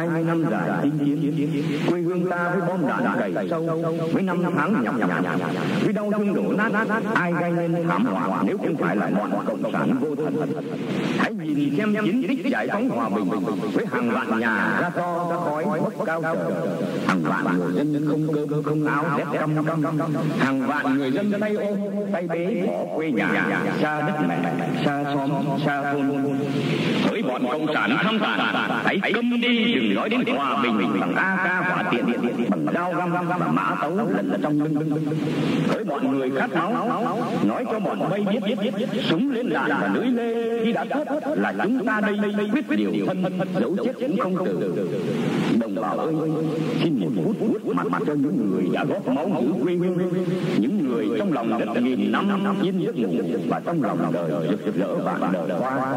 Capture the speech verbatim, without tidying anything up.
hai mươi năm dài chinh chiến, quê hương ta với bom đạn cày sâu, với năm tháng nhọc nhằn, với đau thương đổ nát, ai gây nên thảm họa nếu không phải là bọn cộng sản vô thần. Hãy nhìn xem chiến tích giải phóng hòa bình với hàng vạn nhà ra to ra khói bốc cao trời, hàng vạn người dân không cơm không áo rét căm căm, hàng vạn người dân tay ôm tay bế bỏ quê nhà, xa đất mẹ, xa xóm, xa thôn. Với bọn cộng sản tham tàn, hãy câm đi, đừng nói đến hòa bình bằng a ca hỏa tiện, bằng dao găm và mã tấu lẫn trong lưng. Với bọn người khát máu, nói cho bọn bay biết, súng lên đạn và lưới lê khi đã thất là chúng ta đây quyết điều thân, dấu chết cũng không từ. Đồng bào ơi, xin một phút vuốt mặt mặt cho những người đã góp máu giữ quê hương, những người trong lòng đất nghìn năm yên giấc ngủ và trong lòng đời rực rỡ vạn đời qua.